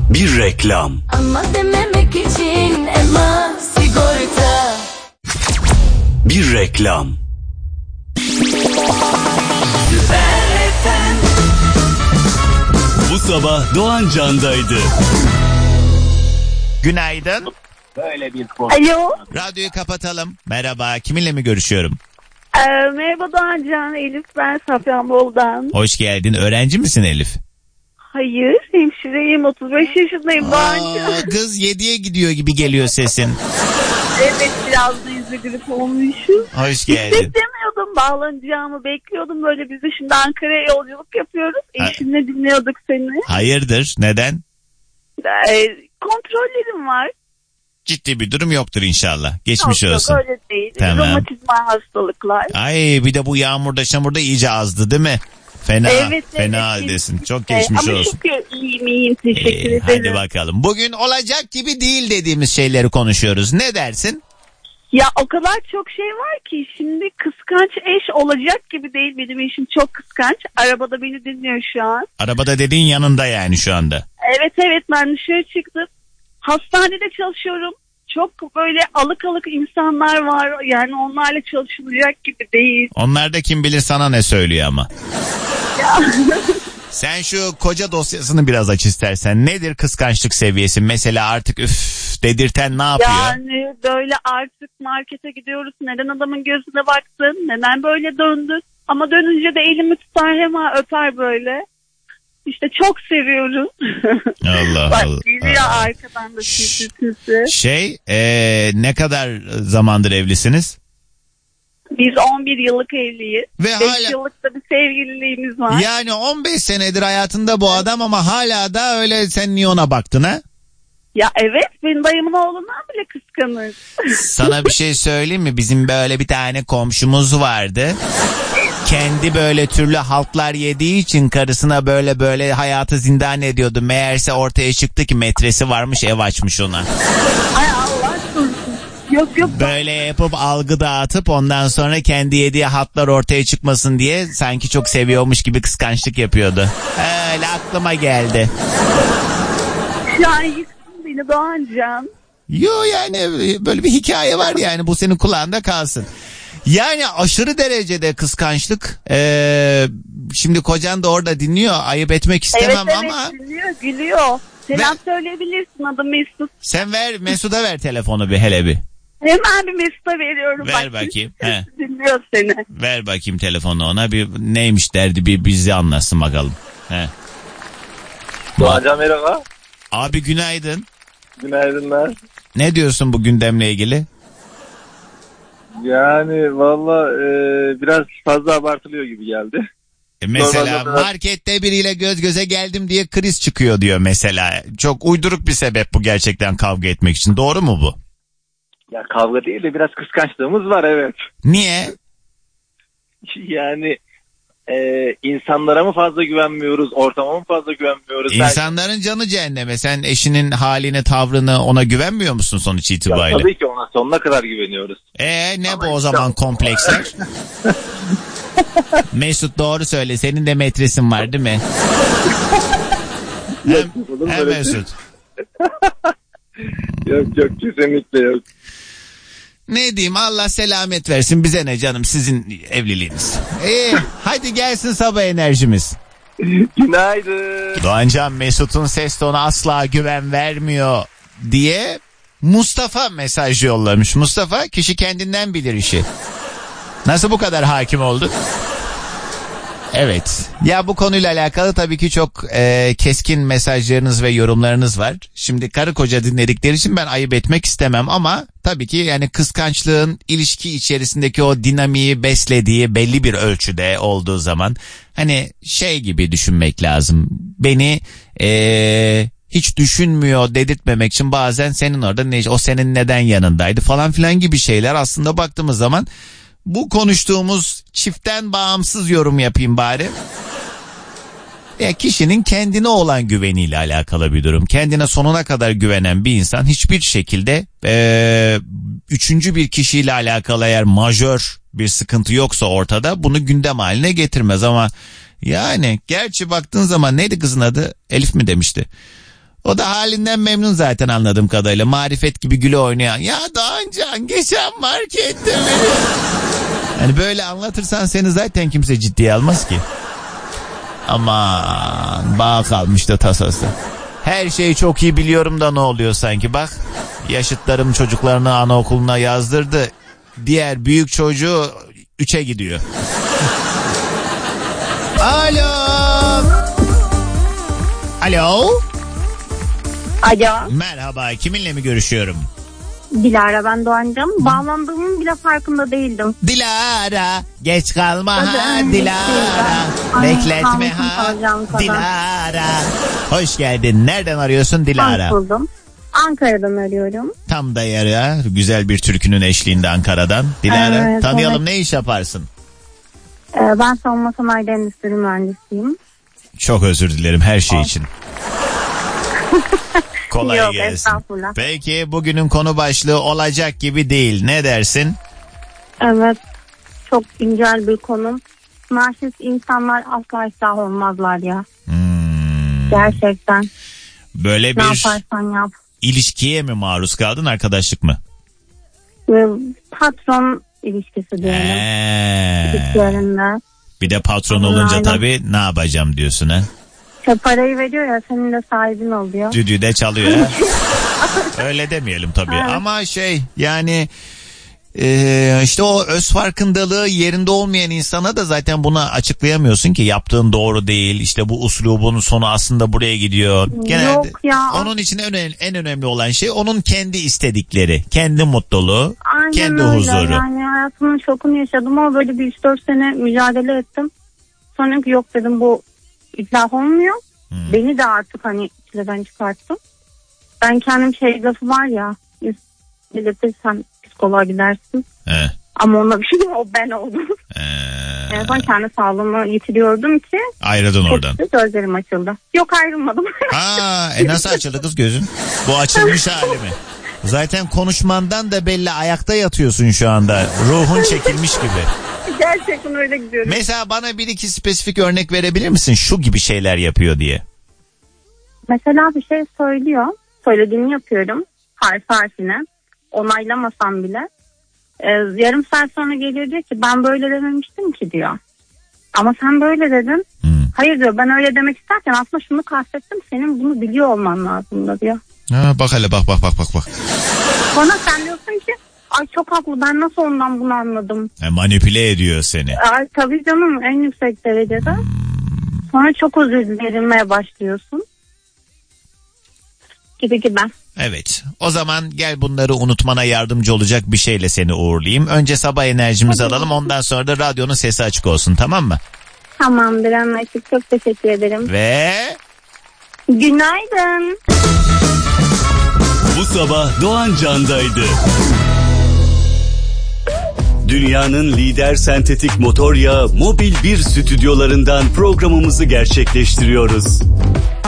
Bir reklam. Ama dememek için Ema Sigorta. Bir reklam. Bu sabah Doğan Can'daydı. Günaydın. Böyle bir Alo. Radyoyu kapatalım. Merhaba. Kiminle mi görüşüyorum? Merhaba Doğancan, Elif ben Safranbolu'dan. Hoş geldin. Öğrenci misin Elif? Hayır, hemşireyim, 35 yaşındayım Doğancan. Kız 7'ye gidiyor gibi geliyor sesin. Evet, biraz da yüzü grip olmuşum. Hoş geldin. Beklemiyordum, bağlanacağımı bekliyordum. Böyle biz de şimdi Ankara'ya yolculuk yapıyoruz. Eşimle dinliyorduk seni. Hayırdır? Neden? Kontrollerim var. Ciddi bir durum yoktur inşallah. Geçmiş olsun. Yok öyle değil. Tamam. Romatizmal hastalıklar. Ay bir de bu yağmurda şamurda iyice azdı değil mi? Fena, Evet, fena haldesin. Çok geçmiş ama olsun. şükür iyiyim, teşekkür ederim. Hadi bakalım. Bugün olacak gibi değil dediğimiz şeyleri konuşuyoruz. Ne dersin? Ya o kadar çok şey var ki şimdi kıskanç eş olacak gibi değil, benim eşim çok kıskanç. Arabada beni dinliyor şu an. Arabada dediğin yanında yani şu anda. Evet ben dışarı çıktım. Hastanede çalışıyorum. Çok böyle alık insanlar var. Yani onlarla çalışılacak gibi değil. Onlar da kim bilir sana ne söylüyor ama. Sen şu koca dosyasını biraz aç istersen. Nedir kıskançlık seviyesi? Mesela artık üf dedirten ne yapıyor? Yani böyle artık markete gidiyoruz. Neden adamın gözüne baktın? Neden böyle döndün? Ama dönünce de elimi tutar, hemen öper böyle. İşte çok seviyoruz. Allah Bak, Allah. geliyor arkadan da sesi. Ne kadar zamandır evlisiniz? Biz 11 yıllık evliyiz. Ve 5 hala... yıllık da bir sevgililiğimiz var. Yani 15 senedir hayatında bu adam ama hala da öyle, sen niye ona baktın ha? Ya evet, benim dayımın oğlundan bile kıskanır. Sana bir şey söyleyeyim mi? Bizim böyle bir tane komşumuz vardı. Kendi böyle türlü haltlar yediği için karısına böyle hayatı zindan ediyordu. Meğerse ortaya çıktı ki metresi varmış, ev açmış ona. Ay Allah korusun. Yok. Böyle yapıp algı dağıtıp ondan sonra kendi yediği haltlar ortaya çıkmasın diye sanki çok seviyormuş gibi kıskançlık yapıyordu. Öyle aklıma geldi. Ya yıktın beni Doğancan. Yo yani böyle bir hikaye var yani, bu senin kulağında kalsın. Yani aşırı derecede kıskançlık. Şimdi kocan da orada dinliyor. Ayıp etmek istemem ama. Evet dinliyor, gülüyor. Selam söyleyebilirsin, adım Mesut. Sen ver Mesut'a, ver telefonu bir hele bir. Hemen bir Mesut'a veriyorum. Ver bakayım. He. Dinliyor seni. Ver bakayım telefonu ona, bir neymiş derdi bir bize anlatsın bakalım. He. Doğancan merhaba. Abi günaydın. Günaydınlar. Ne diyorsun bu gündemle ilgili? Yani valla biraz fazla abartılıyor gibi geldi. Mesela markette biriyle göz göze geldim diye kriz çıkıyor diyor mesela. Çok uyduruk bir sebep bu gerçekten kavga etmek için. Doğru mu bu? Ya kavga değil de biraz kıskançlığımız var, evet. Niye? Yani insanlara mı fazla güvenmiyoruz, ortama mı fazla güvenmiyoruz? İnsanların canı cehenneme. Sen eşinin haline, tavrını, ona güvenmiyor musun sonuç itibariyle? Ya tabii ki ona sonuna kadar güveniyoruz. Ne ama bu o zaman kompleksler? Mesut doğru söyle, senin de metresin var değil mi? Hem Mesut. Yok kesinlikle yok. Ne diyeyim, Allah selamet versin, bize ne canım sizin evliliğiniz. Hadi gelsin sabah enerjimiz. Günaydın. Doğancan, Mesut'un ses tonu asla güven vermiyor diye Mustafa mesaj yollamış. Mustafa, kişi kendinden bilir işi. Nasıl bu kadar hakim oldu? Evet. Ya bu konuyla alakalı tabii ki çok keskin mesajlarınız ve yorumlarınız var. Şimdi karı koca dinledikleri için ben ayıp etmek istemem ama tabii ki yani kıskançlığın ilişki içerisindeki o dinamiği beslediği belli bir ölçüde olduğu zaman hani şey gibi düşünmek lazım. Beni hiç düşünmüyor dedirtmemek için bazen senin orada o senin neden yanındaydı falan filan gibi şeyler, aslında baktığımız zaman bu konuştuğumuz çiftten bağımsız yorum yapayım bari. Ya kişinin kendine olan güveniyle alakalı bir durum. Kendine sonuna kadar güvenen bir insan hiçbir şekilde üçüncü bir kişiyle alakalı eğer majör bir sıkıntı yoksa ortada bunu gündem haline getirmez. Ama yani gerçi baktığın zaman neydi kızın adı? Elif mi demişti? O da halinden memnun zaten anladığım kadarıyla. Marifet gibi güle oynayan. Ya Doğancan geçen markette mi? Yani böyle anlatırsan seni zaten kimse ciddiye almaz ki. Aman bağ kalmış da tasası. Her şeyi çok iyi biliyorum da ne oluyor sanki bak. Yaşıtlarım çocuklarını anaokuluna yazdırdı. Diğer büyük çocuğu 3'e gidiyor. Alo. Alo. Alo. Merhaba, kiminle mi görüşüyorum? Dilara, ben Doğancığım. Bağlandığımın bile farkında değildim. Dilara, geç kalma ha Hadi Dilara. Ay, Bekletme kalmışım ha kalacağım kadar. Dilara. Hoş geldin. Nereden arıyorsun Dilara? Buldum. Ankara'dan arıyorum. Tam da yarı güzel bir türkünün eşliğinde Ankara'dan. Dilara, Evet, tanıyalım, evet. ne iş yaparsın? Ben savunma sanayi endüstri mühendisiyim. Çok özür dilerim her şey için. Kolay Yok, gelsin. estağfurullah. Peki bugünün konu başlığı olacak gibi değil. Ne dersin? Evet. Çok güncel bir konu. Narsist insanlar asla ıslah olmazlar ya. Gerçekten. Böyle Ne bir yaparsan yap. ilişkiye mi maruz kaldın, arkadaşlık mı? Patron ilişkisi diyelim. İlişkilerinde. Bir de patron Aynen, olunca aynen. tabii ne yapacağım diyorsun ha? Parayı veriyor ya, senin de sahibin oluyor. Düdüğü de çalıyor ha? Öyle demeyelim tabii. Evet. Ama yani işte o öz farkındalığı yerinde olmayan insana da zaten bunu açıklayamıyorsun ki yaptığın doğru değil. İşte bu uslubun sonu aslında buraya gidiyor. Genelde Yok ya. onun için en önemli olan şey onun kendi istedikleri, kendi mutluluğu, Aynen kendi öyle. huzuru. Yani hayatımın şokunu yaşadım ama böyle bir 3-4 sene mücadele ettim. Sonra yok dedim, bu ıslah olmuyor. Beni de artık hani çileden çıkarttım. Ben kendim lafı var ya, belirtirsen psikoloğa gidersin. He. Ama ona bir şey değil, o ben oldum. Yani ben kendi sağlığımı yitiriyordum ki. Ayrıldın oradan. Gözlerim açıldı. Yok, ayrılmadım. Nasıl açıldı kız gözün? Bu açılmış hali mi? Zaten konuşmandan da belli, ayakta yatıyorsun şu anda. Ruhun çekilmiş gibi. Gerçekten öyle gidiyorum. Mesela bana bir iki spesifik örnek verebilir misin? Şu gibi şeyler yapıyor diye. Mesela bir şey söylüyor. Söylediğimi yapıyorum. Harf harfine. Onaylamasam bile. Yarım saat sonra geliyor, diyor ki ben böyle dememiştim ki diyor. Ama sen böyle dedin. Hayır diyor, ben öyle demek isterken aslında şunu kastettim. Senin bunu biliyor olman lazım da diyor. Bak hele bak. Sonra sen diyorsun ki ay çok haklı, ben nasıl ondan bunu anladım. Manipüle ediyor seni. Tabii canım, en yüksek derecede. Sonra çok özür dilemeye başlıyorsun. Gibi. Evet. O zaman gel bunları unutmana yardımcı olacak bir şeyle seni uğurlayayım. Önce sabah enerjimizi alalım, ondan sonra da radyonun sesi açık olsun, tamam mı? Tamamdır, anlaştık. Çok teşekkür ederim. Ve günaydın. Bu sabah Doğan Can'daydı. Dünyanın lider sentetik motor yağı Mobil 1 stüdyolarından programımızı gerçekleştiriyoruz.